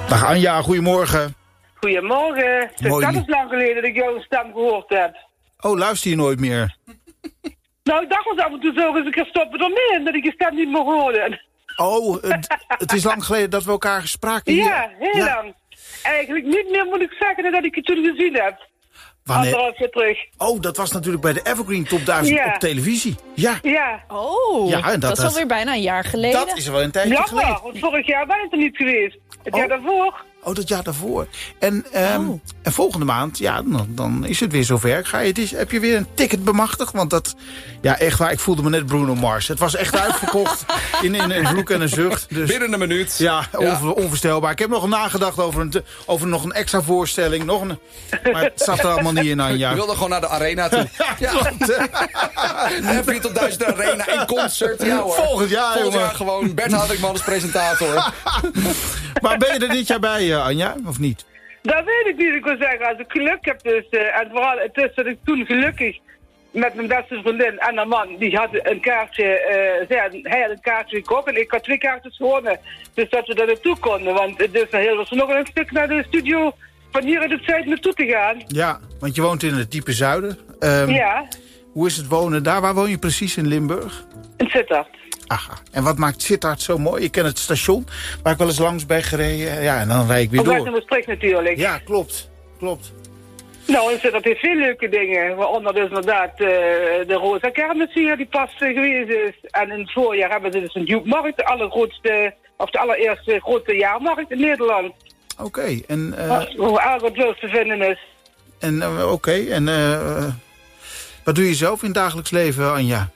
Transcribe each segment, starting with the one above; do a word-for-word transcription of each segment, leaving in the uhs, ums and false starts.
Dag Anja, goedemorgen. Goedemorgen. Het is net lang geleden dat ik jouw stem gehoord heb. Oh, luister je nooit meer? Nou, ik dacht wel af en toe zo eens een keer stoppen ermee, dat ik je stem niet meer hoorde. Oh, het, het is lang geleden dat we elkaar gesproken hier. Ja, heel ja. lang. Eigenlijk niet meer moet ik zeggen dat ik je toen gezien heb. Wanneer? Anderhalf jaar terug. Oh, dat was natuurlijk bij de Evergreen Top duizend ja. op televisie. Ja. Ja. Oh, ja, en dat, dat is alweer bijna een jaar geleden. Dat is wel een tijdje ja, geleden. Ja, want vorig jaar ben ik er niet geweest. Het oh. jaar daarvoor. Oh, dat jaar daarvoor. En, um, oh. en volgende maand, ja, dan, dan is het weer zover. Ga je, het is, heb je weer een ticket bemachtigd? Want dat, ja, echt waar, ik voelde me net Bruno Mars. Het was echt uitverkocht in, in een vloek en een zucht. Dus, binnen een minuut. Ja, onver, ja, onvoorstelbaar. Ik heb nog nagedacht over, een, over nog een extra voorstelling. Nog een, maar het zat er allemaal niet in, Anja. Je wilde gewoon naar de arena toe. Ja, Evergreen Top duizend Arena in concert. Ja, hoor. Volgend jaar, Volgend jongen. jaar gewoon Bert Hadrikman als presentator. Maar ben je er dit jaar bij, uh, Anja, of niet? Dat weet ik niet. Ik wil zeggen, als ik geluk heb dus, uh, en vooral het is dat ik toen gelukkig met mijn beste vriendin en haar man, die had een kaartje, uh, zij had, hij had een kaartje gekocht en ik had twee kaartjes gewonnen. Dus dat we daar naartoe konden, want het is heel was nog een stuk naar de studio van hier uit het zuiden naartoe te gaan. Ja, want je woont in het diepe zuiden. Um, ja. Hoe is het wonen daar? Waar woon je precies in Limburg? In Sittard. Aha. En wat maakt Sittard zo mooi? Ik ken het station, waar ik wel eens langs ben gereden. Ja, en dan rijd ik weer door. Op Maastricht natuurlijk. Ja, klopt. Klopt. Nou, in Sittard heeft veel leuke dingen. Waaronder dus inderdaad uh, de Rosa Kermis hier, die pas uh, geweest is. En in het voorjaar hebben ze dus een Joepmarkt, de allergrootste, of de allereerste grote jaarmarkt in Nederland. Oké, okay, en... Uh, Hoe Algotvils te vinden is. En, uh, oké, okay, en uh, wat doe je zelf in het dagelijks leven, Anja?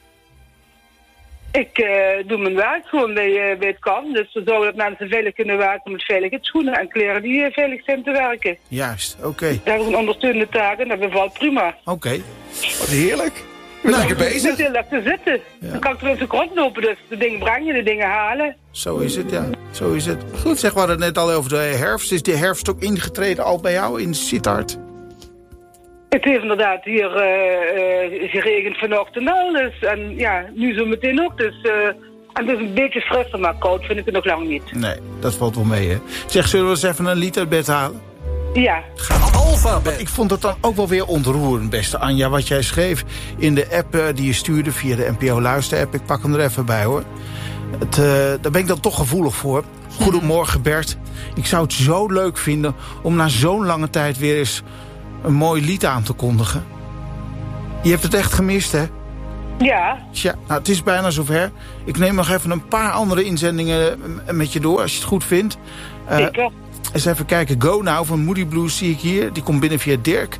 Ik uh, doe mijn werk gewoon bij, uh, bij het kan. Dus we zorgen dat mensen veilig kunnen werken met veilige schoenen en kleren die uh, veilig zijn te werken. Juist, oké. Okay. Daar hebben we een ondersteunende taak en dat bevalt prima. Oké. Okay. Wat heerlijk. We zijn lekker bezig. Het is heel lekker zitten. Ja. Dan kan ik er even rondlopen, dus de dingen brengen, de dingen halen. Zo is het, ja. Zo is het. Goed, zeg, we hadden het net al over de herfst. Is de herfst ook ingetreden al bij jou in Sittard? Het heeft inderdaad hier uh, uh, geregend vanochtend al, dus, en ja, nu zo meteen ook. Dus, uh, en het is een beetje frisser, maar koud vind ik het nog lang niet. Nee, dat valt wel mee, hè. Zeg, zullen we eens even een lied uit bed halen? Ja. Alphabet. Ik vond het dan ook wel weer ontroerend, beste Anja, wat jij schreef in de app uh, die je stuurde via de N P O Luister-app. Ik pak hem er even bij, hoor. Het, uh, daar ben ik dan toch gevoelig voor. Goedemorgen, Bert. Ik zou het zo leuk vinden om na zo'n lange tijd weer eens een mooi lied aan te kondigen. Je hebt het echt gemist, hè? Ja. Tja, nou, het is bijna zover. Ik neem nog even een paar andere inzendingen met je door, als je het goed vindt. Uh, Zeker. Eens even kijken. Go Now van Moody Blues zie ik hier. Die komt binnen via Dirk.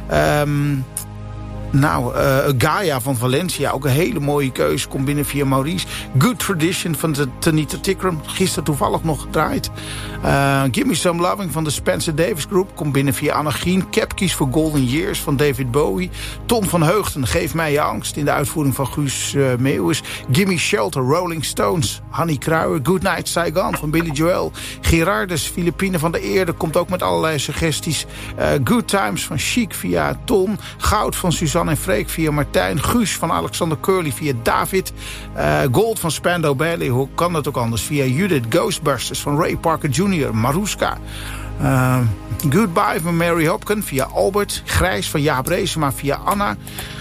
Um, nou, uh, Gaia van Valencia. Ook een hele mooie keuze. Komt binnen via Maurice. Good Tradition van de Tanita Tikram. Gisteren toevallig nog gedraaid. Uh, Give Me Some Loving van de Spencer Davis Group. Komt binnen via Annegien. Capkies for Golden Years van David Bowie. Ton van Heugden. Geef mij je angst. In de uitvoering van Guus uh, Meeuwis. Gimme Shelter. Rolling Stones. Hannie Kruijer. Good Night Saigon van Billy Joel. Gerardus. Filipine van de Eerde. Komt ook met allerlei suggesties. Uh, Good Times van Chic via Ton. Goud van Suzanne en Freek via Martijn. Guus van Alexander Curly via David. Uh, Gold van Spandau Ballet. Hoe kan dat ook anders? Via Judith. Ghostbusters van Ray Parker junior Maruska. Uh, Goodbye van Mary Hopkin via Albert. Grijs van Jaap Reesema via Anna.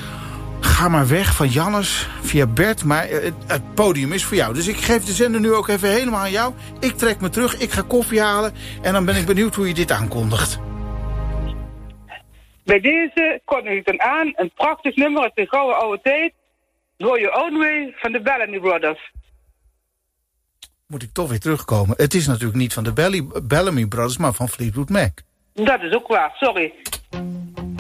Ga maar weg van Jannes via Bert. Maar het, het podium is voor jou. Dus ik geef de zender nu ook even helemaal aan jou. Ik trek me terug. Ik ga koffie halen. En dan ben ik benieuwd hoe je dit aankondigt. Bij deze kondig ik dan aan. Een prachtig nummer uit de gouden oude tijd. Go Your Own Way van de Bellamy Brothers. Moet ik toch weer terugkomen. Het is natuurlijk niet van de Belly, Bellamy Brothers, maar van Fleetwood Mac. Dat is ook waar, sorry.